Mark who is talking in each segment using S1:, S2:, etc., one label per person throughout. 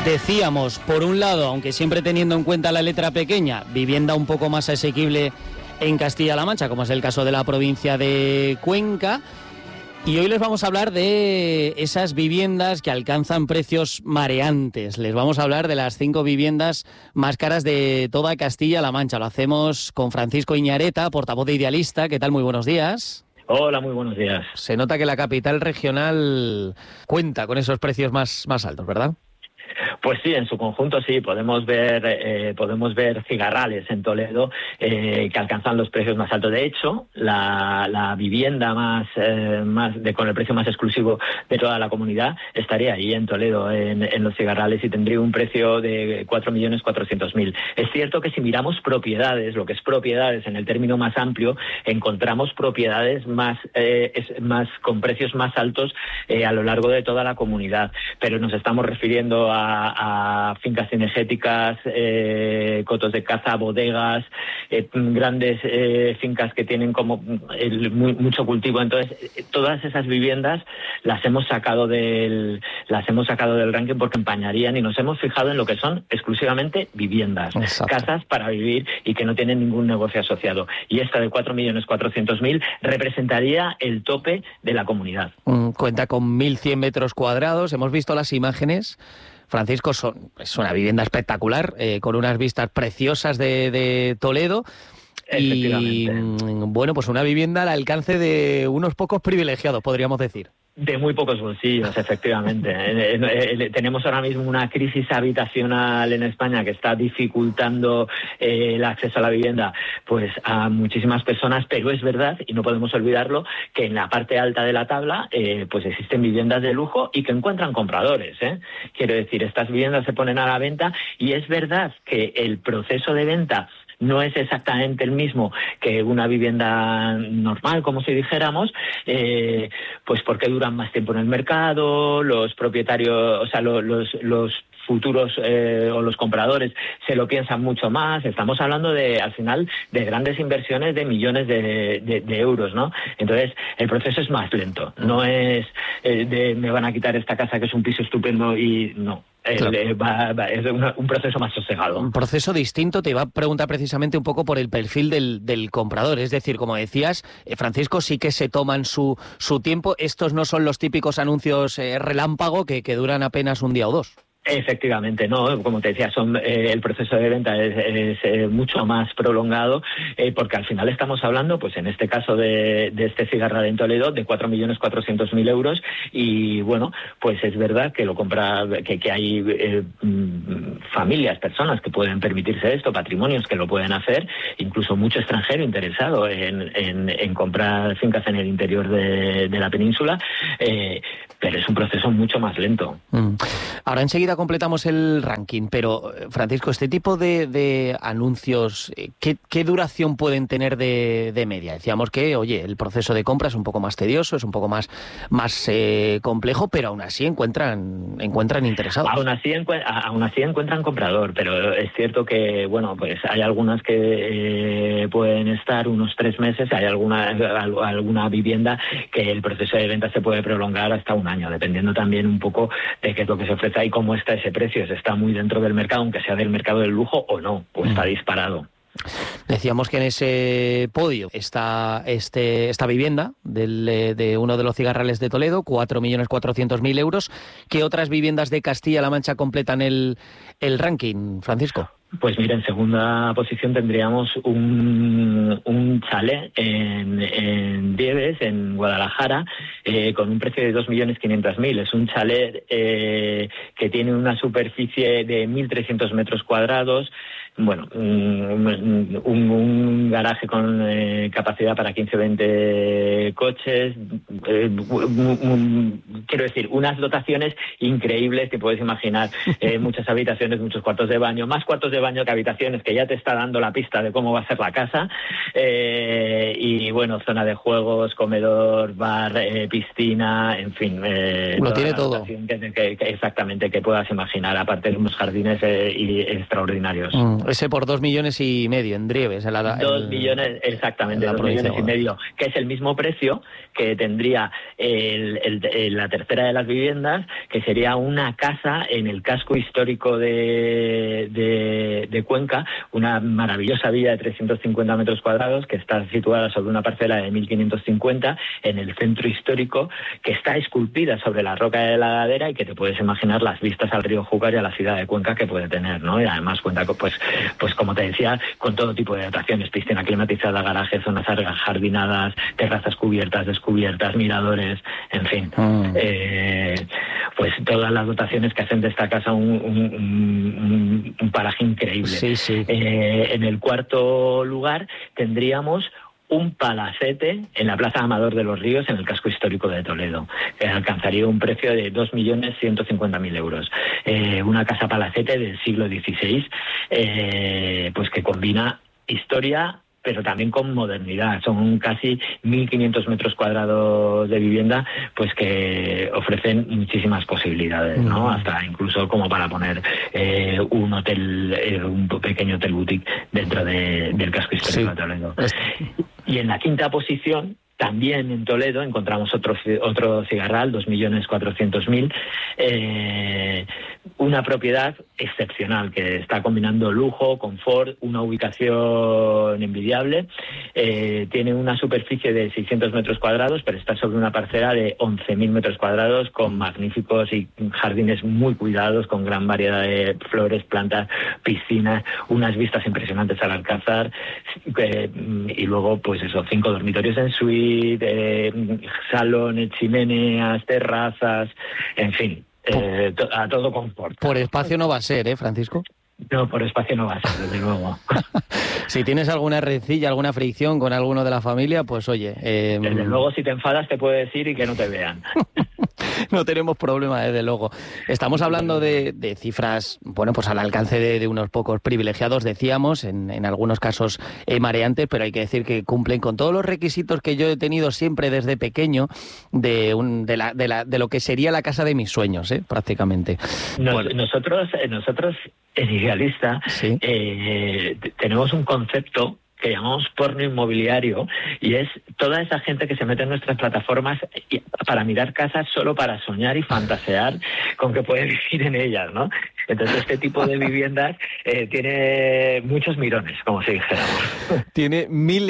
S1: Decíamos, por un lado, aunque siempre teniendo en cuenta la letra pequeña, vivienda un poco más asequible en Castilla-La Mancha, como es el caso de la provincia de Cuenca. Y hoy les vamos a hablar de esas viviendas que alcanzan precios mareantes. Les vamos a hablar de las 5 viviendas más caras de toda Castilla-La Mancha. Lo hacemos con Francisco Iñareta, portavoz de Idealista. ¿Qué tal? Muy buenos días.
S2: Hola, muy buenos días.
S1: Se nota que la capital regional cuenta con esos precios más altos, ¿verdad?
S2: Pues sí, en su conjunto sí, podemos ver cigarrales en Toledo que alcanzan los precios más altos. De hecho, la vivienda con el precio más exclusivo de toda la comunidad estaría ahí en Toledo, en los cigarrales, y tendría un precio de 4.400.000. Es cierto que si miramos propiedades, lo que es propiedades en el término más amplio, encontramos propiedades con precios más altos a lo largo de toda la comunidad, pero nos estamos refiriendo a fincas cinegéticas, cotos de caza, bodegas, grandes fincas que tienen como mucho cultivo. Entonces, todas esas viviendas las hemos sacado del ranking porque empañarían, y nos hemos fijado en lo que son exclusivamente viviendas. Exacto. Casas para vivir y que no tienen ningún negocio asociado. Y esta de 4.400.000 representaría el tope de la comunidad.
S1: Cuenta con 1.100 metros cuadrados. Hemos visto las imágenes. Francisco, es una vivienda espectacular, con unas vistas preciosas de Toledo. Y bueno, pues una vivienda al alcance de unos pocos privilegiados, podríamos decir.
S2: De muy pocos bolsillos, efectivamente. Tenemos ahora mismo una crisis habitacional en España que está dificultando el acceso a la vivienda pues a muchísimas personas, pero es verdad, y no podemos olvidarlo, que en la parte alta de la tabla pues existen viviendas de lujo y que encuentran compradores. Quiero decir, estas viviendas se ponen a la venta, y es verdad que el proceso de venta no es exactamente el mismo que una vivienda normal, como si dijéramos, pues porque duran más tiempo en el mercado, los propietarios, o sea, los futuros o los compradores se lo piensan mucho más. Estamos hablando al final de grandes inversiones de millones de euros, ¿no? Entonces, el proceso es más lento. No es me van a quitar esta casa que es un piso estupendo y no. Claro. Es un proceso más sosegado.
S1: Un proceso distinto. Te iba a preguntar precisamente un poco por el perfil del comprador. Es decir, como decías, Francisco, sí que se toman su tiempo. Estos no son los típicos anuncios relámpago que duran apenas un día o dos.
S2: Efectivamente, no, como te decía, el proceso de venta es mucho más prolongado, porque al final estamos hablando, pues en este caso de este cigarral en Toledo, de 4.400.000 euros, y bueno, pues es verdad que lo compra, que hay familias, personas que pueden permitirse esto, patrimonios que lo pueden hacer, incluso mucho extranjero interesado en comprar fincas en el interior de la península, pero es un proceso mucho más lento.
S1: Ahora enseguida completamos el ranking, pero Francisco, este tipo de anuncios, ¿qué duración pueden tener de media? Decíamos que, oye, el proceso de compra es un poco más tedioso, es un poco más complejo, pero aún así encuentran interesados.
S2: Aún así encuentran comprador, pero es cierto que, bueno, pues hay algunas que pueden estar unos 3 meses, hay alguna vivienda que el proceso de venta se puede prolongar hasta un año, dependiendo también un poco de qué es lo que se ofrece y cómo está ese precio, si está muy dentro del mercado, aunque sea del mercado del lujo o no, pues está disparado.
S1: Decíamos que en ese podio está esta vivienda de uno de los cigarrales de Toledo, 4.400.000 euros. ¿Qué otras viviendas de Castilla-La Mancha completan el ranking, Francisco?
S2: Pues mira, en segunda posición tendríamos un chalet en Dieves, en Guadalajara, con un precio de 2.500.000. Es un chalet que tiene una superficie de 1.300 metros cuadrados. Bueno, un garaje con capacidad para 15 o 20 coches. Quiero decir, unas dotaciones increíbles, te puedes imaginar. Muchas habitaciones, muchos cuartos de baño, más cuartos de baño que habitaciones, que ya te está dando la pista de cómo va a ser la casa. Y bueno, zona de juegos, comedor, bar, piscina, en fin.
S1: Lo tiene todo.
S2: Exactamente, que puedas imaginar, aparte de unos jardines extraordinarios.
S1: Ese por 2,5 millones en Drieves.
S2: 2 millones, exactamente, 2,5 millones, que es el mismo precio que tendría la tercera de las viviendas, que sería una casa en el casco histórico de Cuenca, una maravillosa villa de 350 metros cuadrados que está situada sobre una parcela de 1.550 en el centro histórico, que está esculpida sobre la roca de la ladera y que te puedes imaginar las vistas al río Júcar y a la ciudad de Cuenca que puede tener, ¿no? Y además cuenta con, pues como te decía, con todo tipo de atracciones: piscina climatizada, garaje, zonas jardinadas, terrazas cubiertas, descubiertas, miradores, en fin. Pues todas las dotaciones que hacen de esta casa un paraje increíble.
S1: Sí, sí.
S2: En el cuarto lugar tendríamos un palacete en la Plaza Amador de los Ríos, en el casco histórico de Toledo, que alcanzaría un precio de 2.150.000 euros. Una casa palacete del siglo XVI, pues que combina historia pero también con modernidad. Son casi 1.500 metros cuadrados de vivienda, pues que ofrecen muchísimas posibilidades, ¿no? Hasta incluso como para poner un hotel, un pequeño hotel boutique dentro del casco histórico de Toledo. Y en la quinta posición, también en Toledo, encontramos otro cigarral, 2.400.000, una propiedad excepcional que está combinando lujo, confort, una ubicación envidiable. Tiene una superficie de 600 metros cuadrados, pero está sobre una parcela de 11.000 metros cuadrados con magníficos y jardines muy cuidados, con gran variedad de flores, plantas, piscinas, unas vistas impresionantes al Alcázar, y luego, pues eso, 5 dormitorios en suite, salones, chimeneas, terrazas, en fin, a todo confort.
S1: Por espacio no va a ser, Francisco.
S2: No, por espacio no va a ser, desde luego.
S1: Si tienes alguna rencilla, alguna fricción con alguno de la familia, pues oye...
S2: Desde luego, si te enfadas, te puedes ir y que no te vean.
S1: No tenemos problema, desde luego. Estamos hablando de cifras, bueno, pues al alcance de unos pocos privilegiados, decíamos, en algunos casos mareantes, pero hay que decir que cumplen con todos los requisitos que yo he tenido siempre desde pequeño de lo que sería la casa de mis sueños, prácticamente.
S2: Nosotros en Idealista, ¿sí? Tenemos un concepto que llamamos porno inmobiliario, y es toda esa gente que se mete en nuestras plataformas para mirar casas solo para soñar y fantasear con que puede vivir en ellas, ¿no? Entonces este tipo de viviendas tiene muchos mirones, como si dijéramos.
S1: Tiene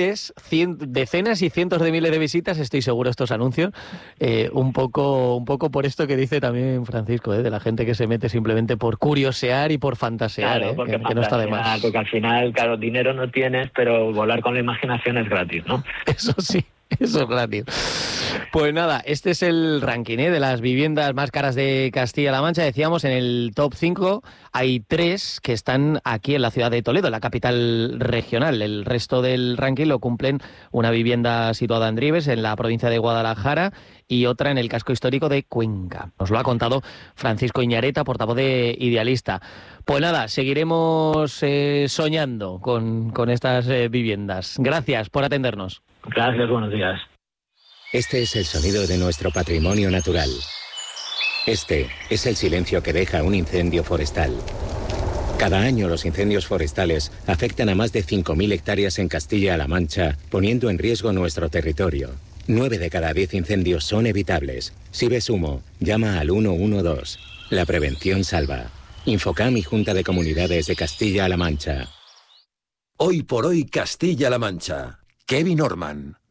S1: decenas y cientos de miles de visitas, estoy seguro, estos anuncios, un poco por esto que dice también Francisco, de la gente que se mete simplemente por curiosear y por fantasear,
S2: claro, porque
S1: que no está de más.
S2: Porque al final, claro, dinero no tienes, pero volar con la imaginación es gratis, ¿no?
S1: Eso sí, eso es gratis. Pues nada, este es el ranking de las viviendas más caras de Castilla-La Mancha. Decíamos, en el top 5 hay 3 que están aquí en la ciudad de Toledo, la capital regional. El resto del ranking lo cumplen una vivienda situada en Drieves, en la provincia de Guadalajara, y otra en el casco histórico de Cuenca. Nos lo ha contado Francisco Iñareta, portavoz de Idealista. Pues nada, seguiremos soñando con estas viviendas. Gracias por atendernos.
S2: Gracias, buenos días.
S3: Este es el sonido de nuestro patrimonio natural. Este es el silencio que deja un incendio forestal. Cada año los incendios forestales afectan a más de 5.000 hectáreas en Castilla-La Mancha, poniendo en riesgo nuestro territorio. 9 de cada 10 incendios son evitables. Si ves humo, llama al 112. La prevención salva. Infocam y Junta de Comunidades de Castilla-La Mancha.
S4: Hoy por hoy Castilla-La Mancha. Kevin Orman.